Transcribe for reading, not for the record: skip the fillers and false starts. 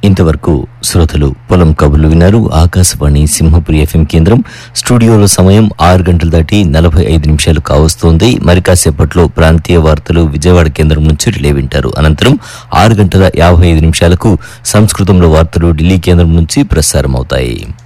ఇంతవరకు శ్రోతలు పొలం కబుర్లు విన్నారు. ఆకాశవాణి సింహపురి FM కేంద్రం. స్టూడియోలో సమయం 6 గంటలు దాటి 45 నిమిషాలు కావస్తోంది. మరి కాసేపట్లో ప్రాంతీయ వార్తలు విజయవాడ కేంద్రం నుంచి రిలే వింటారు. అనంతరం 6 గంటల 55 నిమిషాలకు సంస్కృతంలో వార్తలు ఢిల్లీ కేంద్రం నుంచి ప్రసారమవుతాయి.